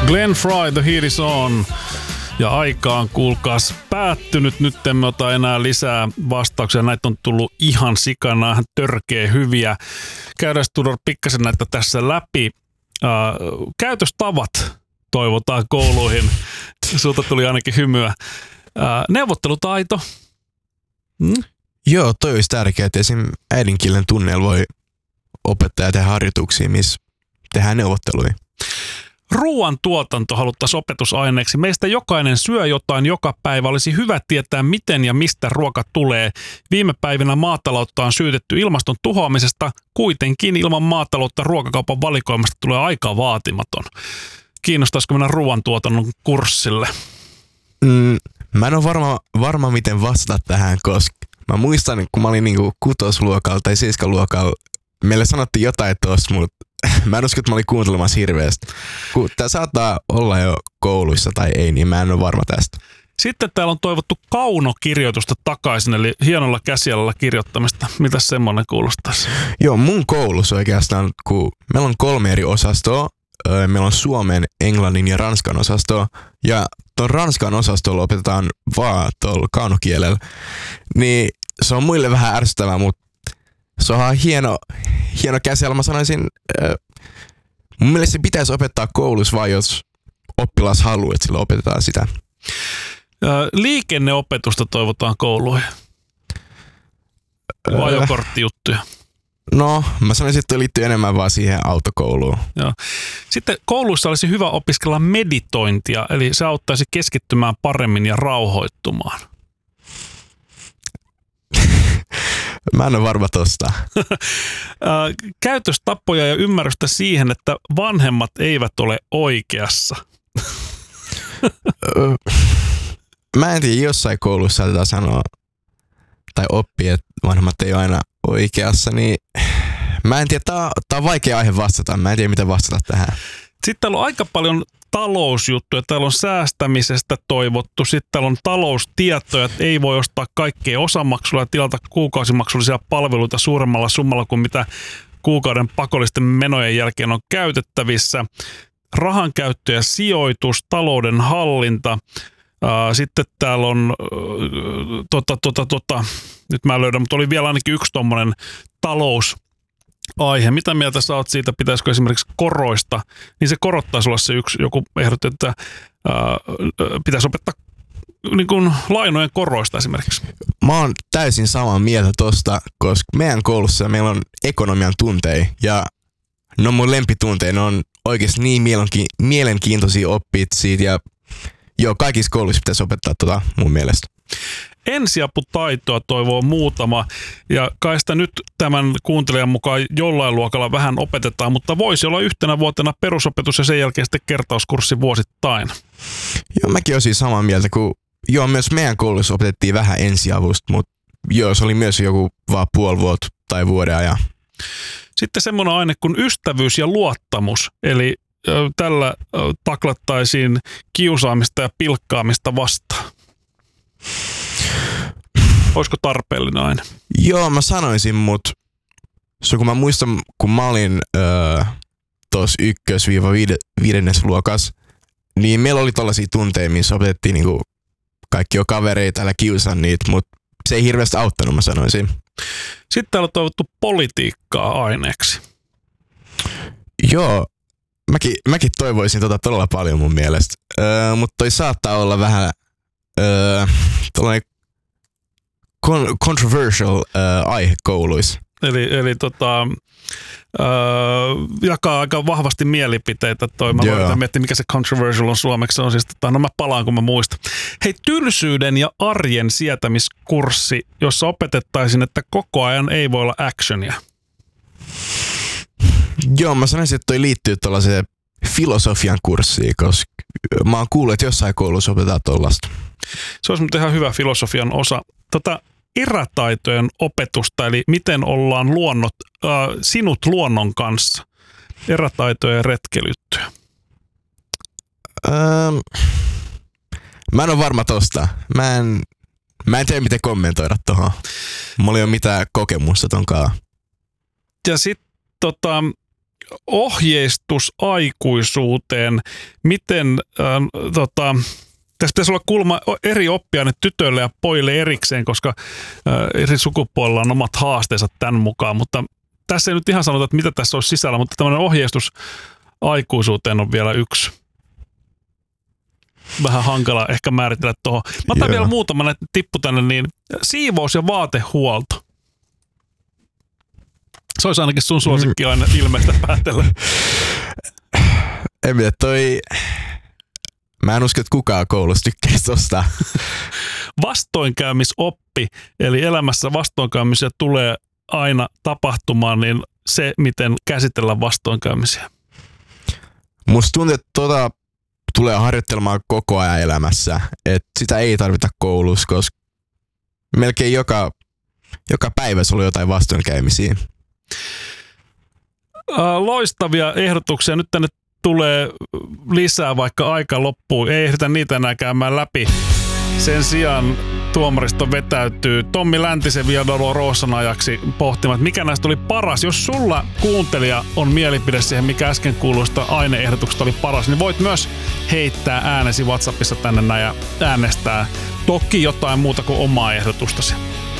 Glenn Frey, The Heat Is On. Ja aika on, kuulkaas, päättynyt. Nyt emme ota enää lisää vastauksia. Näitä on tullut ihan sikana, ihan törkeä hyviä. Käydään Tudor pikkasen näitä tässä läpi. Käytöstavat toivotaan kouluihin. Sulta tuli ainakin hymyä. Neuvottelutaito. Joo, toi olisi tärkeää, että esim. Äidinkielen tunneilla voi opettaja tehdä harjoituksia, missä tehdään neuvotteluja. Ruoan tuotanto haluttaisiin opetusaineeksi. Meistä jokainen syö jotain joka päivä. Olisi hyvä tietää, miten ja mistä ruoka tulee. Viime päivinä maataloutta on syytetty ilmaston tuhoamisesta. Kuitenkin ilman maataloutta ruokakaupan valikoimasta tulee aika vaatimaton. Kiinnostaisiko mennä ruoantuotannon kurssille? Mä en ole varma miten vastata tähän, koska mä muistan, kun mä olin niinku 6-luokalla tai 7-luokalla, meille sanottiin jotain tosta, mutta mä en usko, että mä olin kuuntelemassa hirveästi. Kun tää saattaa olla jo kouluissa tai ei, niin mä en ole varma tästä. Sitten täällä on toivottu kaunokirjoitusta takaisin, eli hienolla käsialalla kirjoittamista. Mitäs semmoinen kuulostaisi? Joo, mun koulussa oikeastaan, kun meillä on 3 eri osastoa. Meillä on suomen, englannin ja ranskan osastoa. Ja tuon ranskan osastolla opetetaan vaan tuolla kaunokielellä. Niin se on muille vähän ärsyttävää, mutta se on hieno käsiala. Mä sanoisin, mun mielestä se pitäisi opettaa koulussa vaan, jos oppilas haluaa, että sillä opetetaan sitä. Liikenneopetusta toivotaan kouluihin. Ajokorttijuttuja. No, mä sanoisin, että liittyy enemmän vaan siihen autokouluun. Joo. Sitten kouluissa olisi hyvä opiskella meditointia, eli se auttaisi keskittymään paremmin ja rauhoittumaan. Mä en ole varma tosta. Käytöstapoja ja ymmärrystä siihen, että vanhemmat eivät ole oikeassa. Mä en tiedä, jossain koulussa saatetaan sanoa tai oppia, että vanhemmat ei ole aina oikeassa, niin mä en tiedä, tää on vaikea aihe vastata. Mä en tiedä, miten vastata tähän. Sitten täällä on aika paljon talousjuttuja. Täällä on säästämisestä toivottu. Sitten täällä on taloustietoja, että ei voi ostaa kaikkea osamaksulla ja tilata kuukausimaksullisia palveluita suuremmalla summalla kuin mitä kuukauden pakollisten menojen jälkeen on käytettävissä. Rahankäyttö ja sijoitus, talouden hallinta. Sitten täällä on, nyt mä löydän, mutta oli vielä ainakin yksi tommonen talousaihe. Mitä mieltä sä oot siitä, pitäisikö esimerkiksi koroista, niin se korottaisi olla se yksi, joku ehdotti, että pitäisi opettaa niin kuin lainojen koroista esimerkiksi. Mä oon täysin samaa mieltä tosta, koska meidän koulussa meillä on ekonomian tunteja ja ne on mun lempitunteja, ne on oikeasti niin mielenkiintoisia oppia siitä ja joo, kaikissa kouluissa pitäisi opettaa mun mielestä. Ensiaputaitoa toivoo muutama, ja kai sitä nyt tämän kuuntelijan mukaan jollain luokalla vähän opetetaan, mutta voisi olla yhtenä vuotena perusopetus ja sen jälkeen sitten kertauskurssi vuosittain. Joo, mäkin olisin samaa mieltä, kun joo, myös meidän koulussa opetettiin vähän ensiavusta, mutta joo, se oli myös joku vaan puoli vuotta tai vuoden ajan. Sitten semmoinen aine kuin ystävyys ja luottamus, eli tällä taklattaisiin kiusaamista ja pilkkaamista vastaan. Olisiko tarpeellinen aine? Joo, mä sanoisin, mutta kun mä muistan, kun mä olin tuossa 1-5. luokas, niin meillä oli tollaisia tunteja, missä opetettiin niinku kaikki on kavereita, älä kiusaa niitä, mutta se ei hirveästi auttanut, mä sanoisin. Sitten täällä on toivottu politiikkaa aineeksi. Joo, mäkin toivoisin todella paljon mun mielestä, mutta toi saattaa olla vähän tällainen controversial aihe kouluissa. Eli jakaa aika vahvasti mielipiteitä toi. Mä voin miettiä, mikä se controversial on suomeksi. Se on siis, no mä palaan, kun mä muistan. Hei, tylsyyden ja arjen sietämiskurssi, jossa opetettaisiin, että koko ajan ei voi olla actionia. Joo, mä sanoisin, että toi liittyy tuollaiseen filosofian kurssiin, koska mä oon kuullut, että jossain koulussa opetetaan tollaista. Se olisi ihan hyvä filosofian osa. Erätaitojen opetusta, eli miten ollaan sinut luonnon kanssa. Erätaitoja ja retkelyttyä. Mä en ole varma tosta. Mä en tiedä, miten kommentoida tohon. Mulla ei ole mitään kokemusta tonkaan. Ja sitten ohjeistus aikuisuuteen. Miten, tässä pitäisi olla kulma eri oppiaine tytöille ja pojille erikseen, koska eri sukupuolella on omat haasteensa tämän mukaan, mutta tässä ei nyt ihan sanota, että mitä tässä olisi sisällä, mutta tämmöinen ohjeistus aikuisuuteen on vielä yksi. Vähän hankala ehkä määritellä tuohon. Mä otan vielä muutama näitä tippu tänne, niin siivous ja vaatehuolto. Se olisi ainakin sun suosikki aina ilmeistä päätellä. En tiedä, mä en usko, että kukaan koulussa tykkäisi tosta. Vastoinkäymisoppi, eli elämässä vastoinkäymisiä tulee aina tapahtumaan, niin se, miten käsitellä vastoinkäymisiä. Musta tuntuu, että tulee harjoittelemaan koko ajan elämässä. Että sitä ei tarvita koulussa, koska melkein joka päivä sulla on jotain vastoinkäymisiä. Loistavia ehdotuksia. Nyt tänne tulee lisää, vaikka aika loppuu. Ei ehditä niitä enää käymään läpi. Sen sijaan tuomaristo vetäytyy Tommi Läntisen Via Dolorosan ajaksi pohtimaan, että mikä näistä oli paras. Jos sulla kuuntelija on mielipide siihen, mikä äsken kuuluista aineehdotuksesta oli paras, niin voit myös heittää äänesi WhatsAppissa tänne näin ja äänestää toki jotain muuta kuin omaa ehdotustasi.